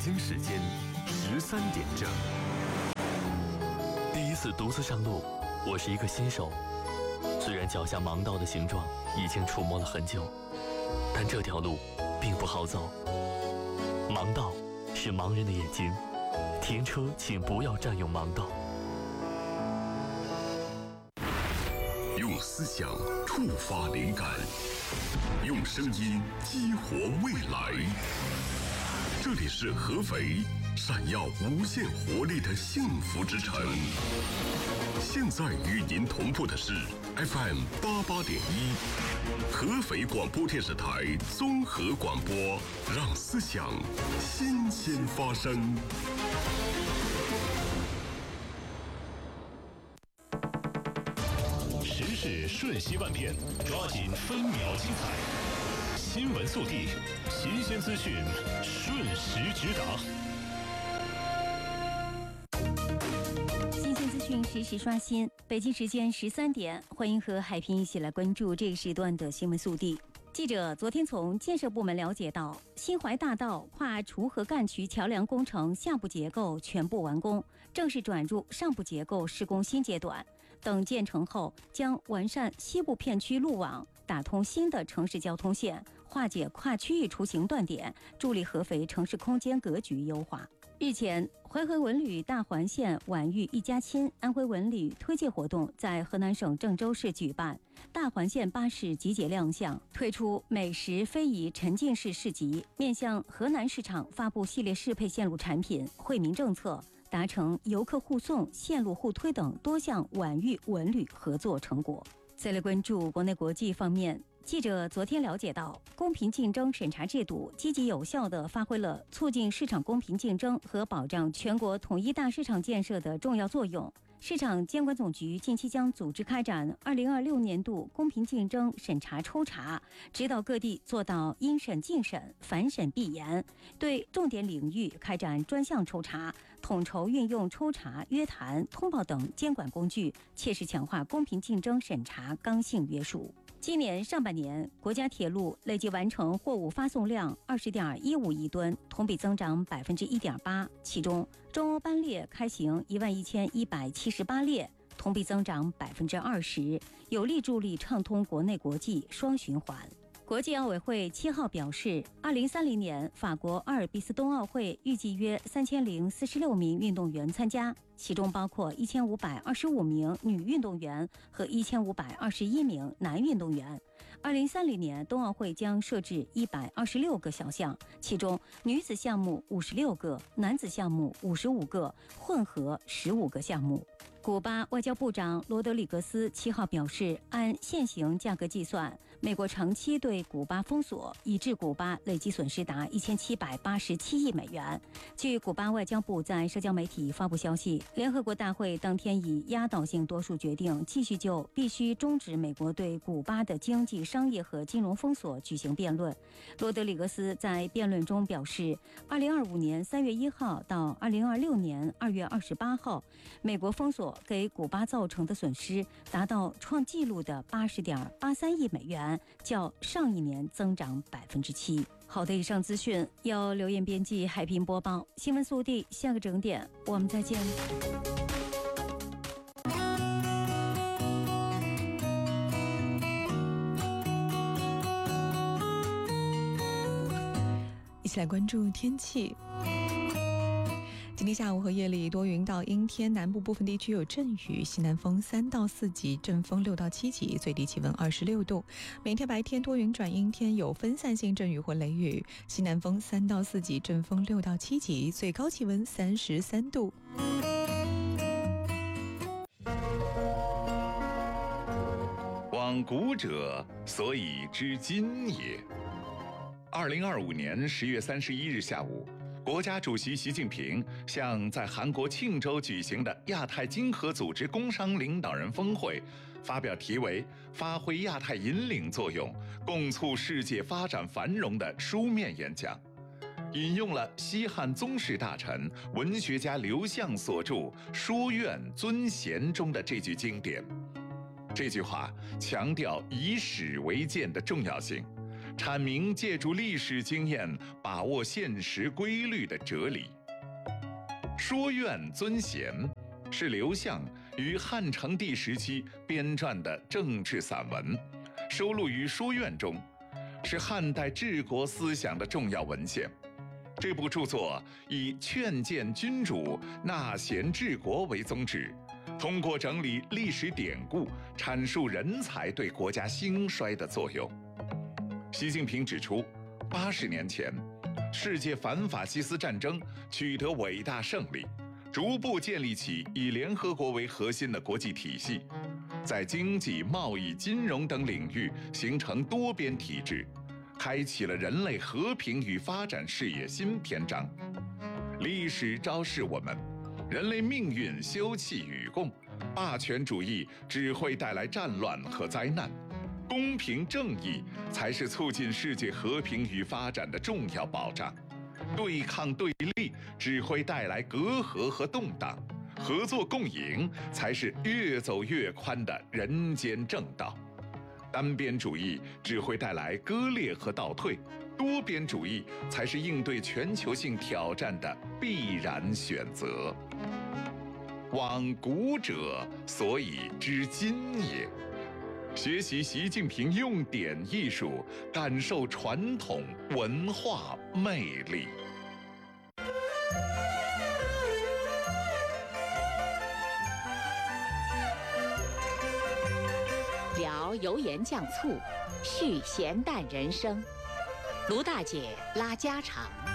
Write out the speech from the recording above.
京时间13点整。第一次独自上路，我是一个新手。虽然脚下盲道的形状已经触摸了很久，但这条路并不好走。盲道是盲人的眼睛，停车请不要占用盲道。 用思想触发灵感，用声音激活未来。这里是合肥，闪耀无限活力的幸福之城。现在与您同步的是 FM 88.1，合肥广播电视台综合广播，让思想新鲜发生。 时事瞬息万变，抓紧分秒精彩。新闻速递，新鲜资讯，瞬时直达。 新鲜资讯实时刷新。北京时间13点，欢迎和海平一起来关注这个时段的新闻速递。记者昨天从建设部门了解到，新怀大道跨滁河干渠桥梁工程下部结构全部完工，正式转入上部结构施工新阶段。等建成后，将完善西部片区路网，打通新的城市交通线，化解跨区域出行断点，助力合肥城市空间格局优化。日前，淮河文旅大环线晚遇一家亲安徽文旅推介活动在河南省郑州市举办，大环线巴士集结亮相，推出美食非遗沉浸式市集，面向河南市场发布系列适配线路产品，惠民政策，达成游客护送、线路互推等多项晚遇文旅合作成果。再来关注国内国际方面。记者昨天了解到，公平竞争审查制度积极有效地发挥了促进市场公平竞争和保障全国统一大市场建设的重要作用。市场监管总局近期将组织开展2026年度公平竞争审查抽查，指导各地做到应审尽审、反审必严，对重点领域开展专项抽查，统筹运用抽查、约谈、通报等监管工具，切实强化公平竞争审查刚性约束。今年上半年，国家铁路累计完成货物发送量20.15亿吨，同比增长1.8%。其中，中欧班列开行11178列，同比增长20%，有力助力畅通国内国际双循环。国际奥委会7号表示，2030年法国阿尔卑斯冬奥会预计约3046名运动员参加，其中包括1525名女运动员和1521名男运动员。2030年冬奥会将设置126个小项，其中女子项目56个，男子项目55个，混合15个项目。古巴外交部长罗德里格斯7号表示，按现行价格计算，美国长期对古巴封锁，已致古巴累计损失达1787亿美元。据古巴外交部在社交媒体发布消息，联合国大会当天以压倒性多数决定，继续就必须终止美国对古巴的经济、商业和金融封锁举行辩论。罗德里格斯在辩论中表示，2025年3月1号到2026年2月28号，美国封锁给古巴造成的损失达到创纪录的80.83亿美元，较上一年增长7%。好的，以上资讯由刘艳编辑，海平播报。新闻速递，下个整点我们再见。 一起来关注天气。今天下午和夜里多云到阴天，南部部分地区有阵雨，西南风3到4级，阵风6到7级，最低气温26度。每天白天多云转阴天，有分散性阵雨或雷雨，西南风3到4级，阵风6到7级，最高气温33度。 往古者，所以知今也。2025年10月31日下午，国家主席习近平向在韩国庆州举行的亚太经合组织工商领导人峰会发表题为“发挥亚太引领作用，共促世界发展繁荣”的书面演讲，引用了西汉宗室大臣、文学家刘向所著《书院尊贤》中的这句经典。这句话强调以史为鉴的重要性， 阐明借助历史经验把握现实规律的哲理。说苑尊贤是刘向于汉成帝时期编撰的政治散文，收录于《说苑》中，是汉代治国思想的重要文献。这部著作以劝谏君主、纳贤治国为宗旨，通过整理历史典故，阐述人才对国家兴衰的作用。习近平指出，80年前，世界反法西斯战争取得伟大胜利，逐步建立起以联合国为核心的国际体系，在经济、贸易、金融等领域形成多边体制，开启了人类和平与发展事业新篇章。历史昭示我们，人类命运休戚与共，霸权主义只会带来战乱和灾难，公平正义才是促进世界和平与发展的重要保障。对抗对立只会带来隔阂和动荡，合作共赢才是越走越宽的人间正道。单边主义只会带来割裂和倒退，多边主义才是应对全球性挑战的必然选择。往古者，所以知今也。学习习近平用典艺术，感受传统文化魅力。 聊油盐酱醋，叙咸淡人生。卢大姐拉家常。